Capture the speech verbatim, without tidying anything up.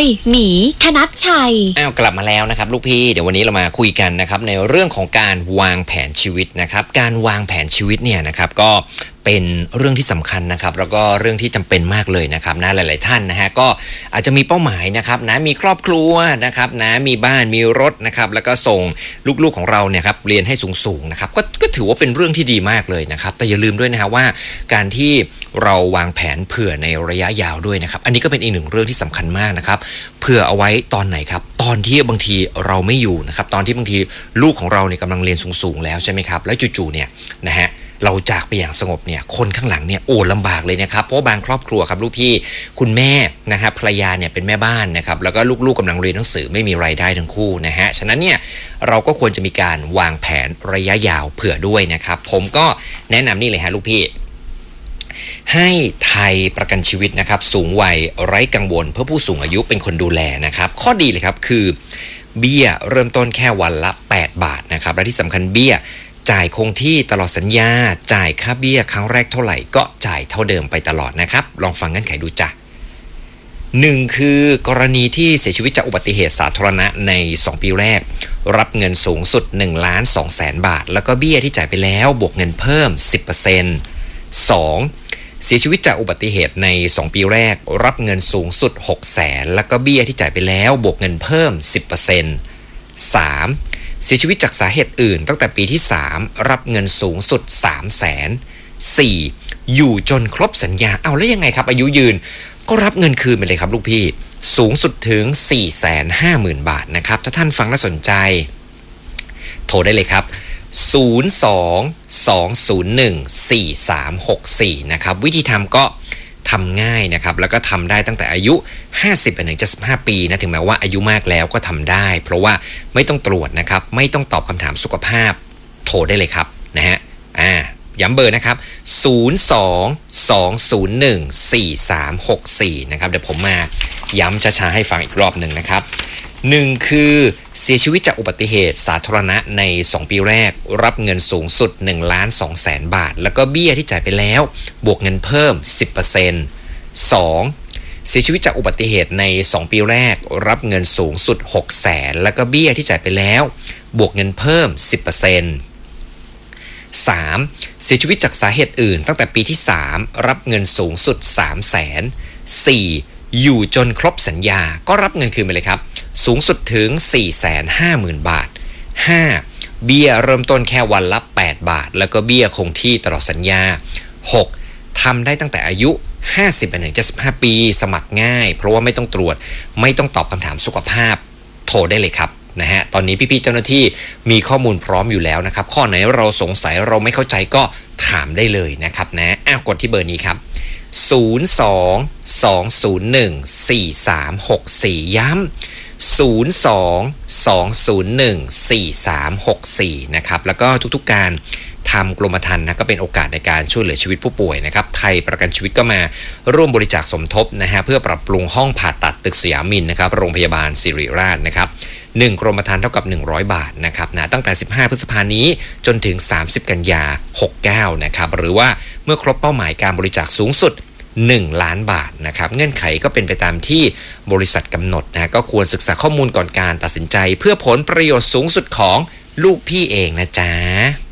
ยหมีคณัชชัยอ้าวกลับมาแล้วนะครับลูกพี่เดี๋ยววันนี้เรามาคุยกันนะครับในเรื่องของการวางแผนชีวิตนะครับการวางแผนชีวิตเนี่ยนะครับก็เป็นเรื่องที่สำคัญนะครับแล้วก็เรื่องที่จำเป็นมากเลยนะครับนะหลายๆท่านนะฮะก็อาจจะมีเป้าหมายนะครับนะมีครอบครัวนะครับนะมีบ้านมีรถนะครับแล้วก็ส่งลูกๆของเราเนี่ยครับเรียนให้สูงๆนะครับก็ก็ถือว่าเป็นเรื่องที่ดีมากเลยนะครับแต่อย่าลืมด้วยนะฮะว่าการที่เราวางแผนเผื่อในระยะยาวด้วยนะครับอันนี้ก็เป็นอีกหนึ่งเรื่องที่สำคัญมากนะครับเผื่อเอาไว้ตอนไหนครับตอนที่บางทีเราไม่อยู่นะครับตอนที่บางทีลูกของเราเนี่ยกำลังเรียนสูงๆแล้วใช่ไหมครับแล้วจู่ๆเนี่ยนะฮะเราจากไปอย่างสงบเนี่ยคนข้างหลังเนี่ยโอ้ลำบากเลยนะครับเพราะบางครอบครัวครับลูกพี่คุณแม่นะครับภรรยาเนี่ยเป็นแม่บ้านนะครับแล้วก็ลูกๆกำลังเรียนหนังสือไม่มีรายได้ทั้งคู่นะฮะฉะนั้นเนี่ยเราก็ควรจะมีการวางแผนระยะยาวเผื่อด้วยนะครับผมก็แนะนำนี่เลยฮะลูกพี่ให้ไทยประกันชีวิตนะครับสูงวัยไร้กังวลเพื่อผู้สูงอายุเป็นคนดูแลนะครับข้อดีเลยครับคือเบี้ยเริ่มต้นแค่วันละแปดบาทนะครับและที่สำคัญเบี้ยจ่ายคงที่ตลอดสัญญาจ่ายค่าเบี้ยครั้งแรกเท่าไหร่ก็จ่ายเท่าเดิมไปตลอดนะครับลองฟังเงื่อนไขดูจ้ะหนึ่งคือกรณีที่เสียชีวิตจากอุบัติเหตุสาธารณะในสองปีแรกรับเงินสูงสุดหนึ่งล้านสองแสนบาทแล้วก็เบี้ยที่จ่ายไปแล้วบวกเงินเพิ่ม สิบเปอร์เซ็นต์ สองเสียชีวิตจากอุบัติเหตุในสองปีแรกรับเงินสูงสุดหกแสนแล้วก็เบี้ยที่จ่ายไปแล้วบวกเงินเพิ่ม สิบเปอร์เซ็นต์ สามเสียชีวิตจากสาเหตุอื่นตั้งแต่ปีที่สามรับเงินสูงสุดสามแสน สี่อยู่จนครบสัญญาเอาแล้วยังไงครับอายุยืนก็รับเงินคืนไปเลยครับลูกพี่สูงสุดถึง สี่แสนห้าหมื่น บาทนะครับถ้าท่านฟังแล้วสนใจโทรได้เลยครับศูนย์ สอง สอง ศูนย์ หนึ่ง สี่ สาม หก สี่นะครับวิธีทำก็ทำง่ายนะครับแล้วก็ทำได้ตั้งแต่อายุห้าสิบไปถึงเจ็ดสิบห้าปีนะถึงแม้ว่าอายุมากแล้วก็ทำได้เพราะว่าไม่ต้องตรวจนะครับไม่ต้องตอบคำถามสุขภาพโทรได้เลยครับนะฮะอ่าย้ำเบอร์นะครับศูนย์ สอง สอง ศูนย์ หนึ่ง สี่ สาม หก สี่นะครับเดี๋ยวผมมาย้ำช้าๆให้ฟังอีกรอบหนึ่งนะครับหนึ่งคือเสียชีวิตจากอุบัติเหตุสาธารณะในสองปีแรกรับเงินสูงสุดหนึ่งล้านสองแสนบาทแล้วก็เบี้ยที่จ่ายไปแล้วบวกเงินเพิ่ม สิบเปอร์เซ็นต์ สองเสียชีวิตจากอุบัติเหตุในสองปีแรกรับเงินสูงสุดหกแสนแล้วก็เบี้ยที่จ่ายไปแล้วบวกเงินเพิ่ม สิบเปอร์เซ็นต์ สามเสียชีวิตจากสาเหตุอื่นตั้งแต่ปีที่สามรับเงินสูงสุดสามแสน สี่อยู่จนครบสัญญาก็รับเงินคืนไปเลยครับสูงสุดถึง สี่แสนห้าหมื่น บาท ห้าเบี้ยเริ่มต้นแค่วันละแปดบาทแล้วก็เบี้ยคงที่ตลอดสัญญา หกทำได้ตั้งแต่อายุห้าสิบไปถึงเจ็ดสิบห้าปีสมัครง่ายเพราะว่าไม่ต้องตรวจไม่ต้องตอบคำถามสุขภาพโทรได้เลยครับนะฮะตอนนี้พี่ๆเจ้าหน้าที่มีข้อมูลพร้อมอยู่แล้วนะครับข้อไหนเราสงสัยเราไม่เข้าใจก็ถามได้เลยนะครับนะอ้าวกดที่เบอร์นี้ครับศูนย์ สอง สอง ศูนย์ หนึ่ง สี่ สาม หก สี่ย้ำศูนย์ สอง สอง ศูนย์ หนึ่ง สี่ สาม หก สี่นะครับแล้วก็ทุกๆการทำกรมธรรม์นะก็เป็นโอกาสในการช่วยเหลือชีวิตผู้ป่วยนะครับไทยประกันชีวิตก็มาร่วมบริจาคสมทบนะฮะเพื่อปรับปรุงห้องผ่าตัดตึกสยามมินนะครับโรงพยาบาลศิริราชนะครับหนึ่งกรมธรรม์เท่ากับหนึ่งร้อยบาทนะครับนะตั้งแต่สิบห้าพฤษภาคมนี้จนถึงสามสิบกันยาหกสิบเก้านะครับหรือว่าเมื่อครบเป้าหมายการบริจาคสูงสุดหนึ่งล้านบาทนะครับเงื่อนไขก็เป็นไปตามที่บริษัทกำหนดนะก็ควรศึกษาข้อมูลก่อนการตัดสินใจเพื่อผลประโยชน์สูงสุดของลูกพี่เองนะจ๊ะ